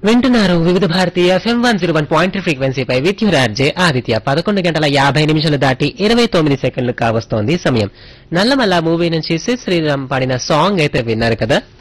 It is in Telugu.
వింటున్నారు వివిధ భారతీయ FM 101.3 ఫ్రీక్వెన్సీపై with your RJ Aditya. 11 గంటల 50 నిమిషాలు దాటి 29 సెకండ్లు కావస్తోంది సమయం. నల్లమల్ల మూవీ నుంచి సి శ్రీరామ్ పాడిన సాంగ్ అయితే విన్నారు కదా.